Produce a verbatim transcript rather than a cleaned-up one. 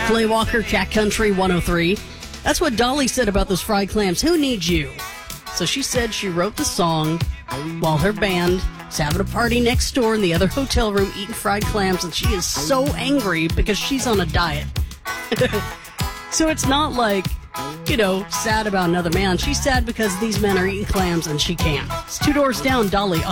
Clay Walker, Cat Country one oh three. That's what Dolly said about those fried clams. Who needs you? So she said she wrote the song while her band is having a party next door in the other hotel room eating fried clams, and she is so angry because she's on a diet. So it's not like, you know, sad about another man. She's sad because these men are eating clams and she can't. It's Two Doors Down, Dolly on